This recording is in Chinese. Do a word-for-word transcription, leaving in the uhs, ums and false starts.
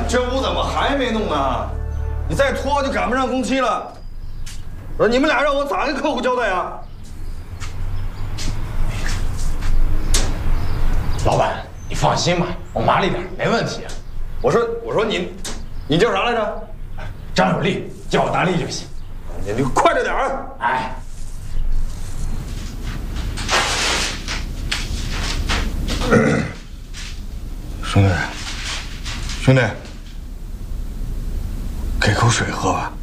这屋怎么还没弄呢？你再拖就赶不上工期了。呃，你们俩让我咋跟客户交代啊？ 老板，你放心吧，我麻利点，没问题。 我说，我说你，你叫啥来着？ 张有利，叫我大力就行。 你你快着点儿！ 哎。 兄弟，兄弟，给口水喝吧。